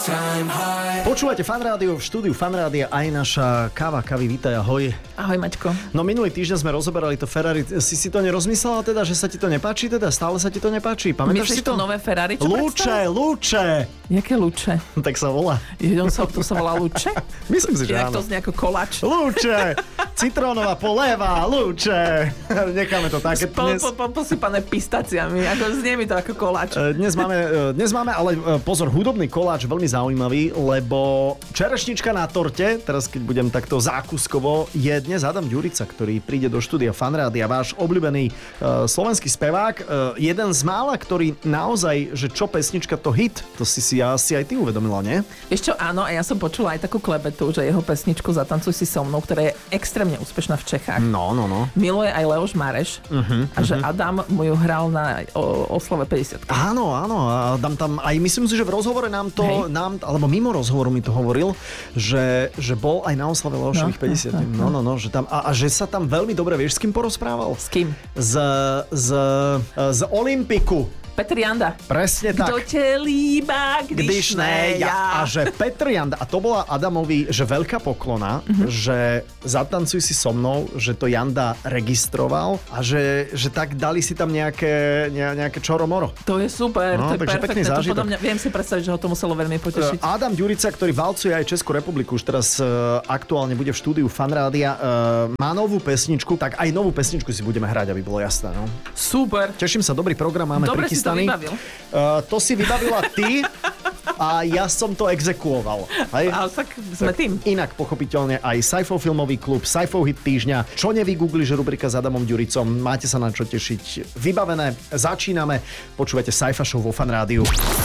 Počúvate Fan Rádio, v štúdiu Fan Rádia aj naša Kavy, vítaj, ahoj. Ahoj, Maťko. No minulý týždeň sme rozoberali to Ferrari, si to nerozmyslela teda, že sa ti to nepáči teda? Stále sa ti to nepáči? Pamätáš si to? Myslíš to nové Ferrari, čo Luče! Jaké Luče? Tak sa volá. To sa volá Luče? Myslím si, že Inak áno. to znie ako koláč. Luče! Citrónová poleva, Luče! Necháme to tak. Posypané pistáciami, ako znie mi to ako koláč. Dnes máme, ale pozor, hudobný koláč veľmi zaujímavý, lebo čerešnička na torte, teraz keď budem takto zákuskovo, je dnes Adam Ďurica, ktorý príde do štúdia Fan Rádia, váš obľúbený slovenský spevák, jeden z mála, ktorý naozaj, že čo pesnička to hit, to si asi aj ty uvedomila, nie? Vieš čo, áno, a ja som počula aj takú klebetu, že jeho pesničku Zatancuj si so mnou, ktorá je extrémne úspešná v Čechách. No. Miluje aj Leoš Mareš a že Adam mu ju hral na oslave 50. Áno, Adam tam, aj myslím si, že v rozhovore alebo mimo rozhovoru mi to hovoril, že bol aj na oslave Leošových 50. No, že tam, a že sa tam veľmi dobre, vieš, s kým porozprával? S kým? Z Olympiku. Petr Janda. Presne tak. Kto te líba, když ne ja. A že Petr Janda, a to bola Adamovi, že veľká poklona, že Zatancuj si so mnou, že to Janda registroval a že tak dali si tam nejaké čoro-moro. To je super, no, to je perfektné. To podľa mňa, viem si predstaviť, že ho to muselo veľmi potešiť. Adam Ďurica, ktorý valcuje aj Českú republiku, už teraz aktuálne bude v štúdiu Fan Rádia, má novú pesničku, tak aj novú pesničku si budeme hrať, aby bolo jasné. No. Super. Teším sa, dobrý program máme prichystaný. To si vybavila ty a ja som to exekuoval. Ale tak sme tým. Inak pochopiteľne aj Saifov filmový klub, Saifov hit týždňa. Čo nevygoogliš, rubrika s Adamom Ďuricom. Máte sa na čo tešiť. Vybavené, začíname. Počúvate Saifa Show vo Fan Rádiu.